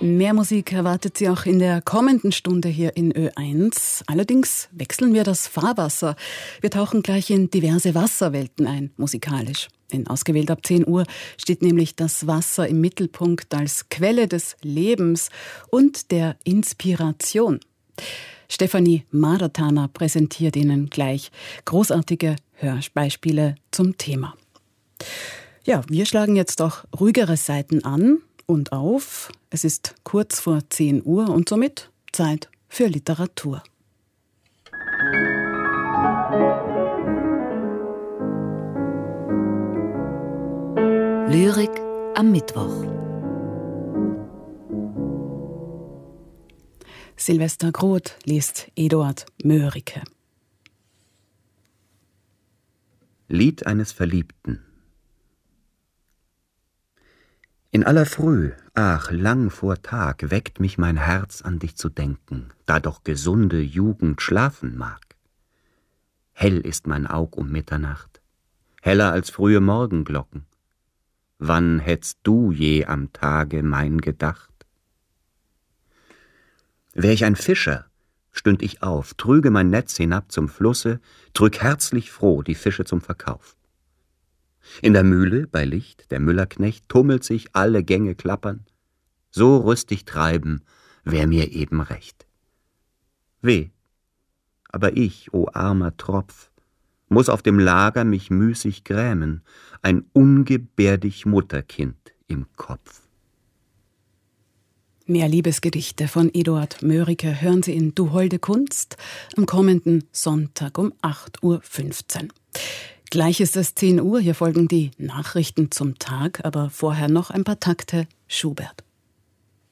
Mehr Musik erwartet Sie auch in der kommenden Stunde hier in Ö1. Allerdings wechseln wir das Fahrwasser. Wir tauchen gleich in diverse Wasserwelten ein, musikalisch. In Ausgewählt ab 10 Uhr steht nämlich das Wasser im Mittelpunkt als Quelle des Lebens und der Inspiration. Stefanie Maratana präsentiert Ihnen gleich großartige Hörbeispiele zum Thema. Ja, wir schlagen jetzt auch ruhigere Seiten an und auf. Es ist kurz vor 10 Uhr und somit Zeit für Literatur. Lyrik am Mittwoch. Silvester Groth liest Eduard Mörike. Lied eines Verliebten. In aller Früh, ach, lang vor Tag, weckt mich mein Herz an dich zu denken, da doch gesunde Jugend schlafen mag. Hell ist mein Aug um Mitternacht, heller als frühe Morgenglocken. Wann hättst du je am Tage mein gedacht? Wär ich ein Fischer, stünd ich auf, trüge mein Netz hinab zum Flusse, drück herzlich froh die Fische zum Verkauf. In der Mühle, bei Licht, der Müllerknecht, tummelt sich, alle Gänge klappern. So rüstig treiben, wär mir eben recht. Weh, aber ich, o armer Tropf, muß auf dem Lager mich müßig grämen, ein ungebärdig Mutterkind im Kopf. Mehr Liebesgedichte von Eduard Mörike hören Sie in Du holde Kunst am kommenden Sonntag um 8:15 Uhr. Gleich ist es 10 Uhr, hier folgen die Nachrichten zum Tag, aber vorher noch ein paar Takte Schubert.